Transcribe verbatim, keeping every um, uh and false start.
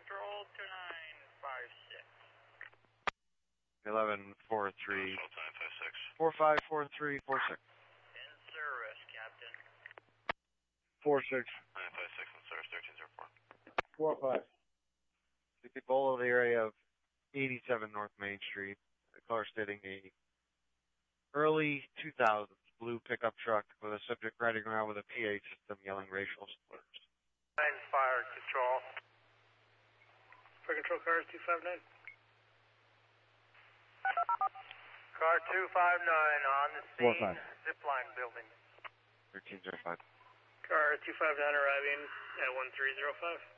Control two nine five six. eleven four three. Control two nine five six. four five four three four six. In service, Captain. four six. nine five six in service, thirteen zero four. four five. The Ebola, the area of eighty-seven North Main Street. A car stating a early two thousands blue pickup truck with a subject riding around with a P A system yelling racial slurs. Nine fire control. Fire control car two five nine. Car two five nine on the scene. four five. Zipline building. thirteen zero five. Car two five nine arriving at one three zero five.